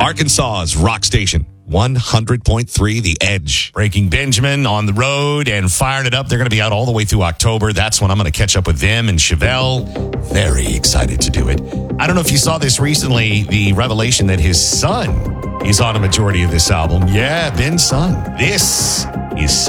Arkansas's rock station, 100.3 The Edge. Breaking Benjamin on the road and firing it up. They're going to be out all the way through October. That's when I'm going to catch up with them and Chevelle. Very excited to do it. I don't know if you saw this recently, the revelation that his son is on a majority of this album. Yeah, Ben's son. This is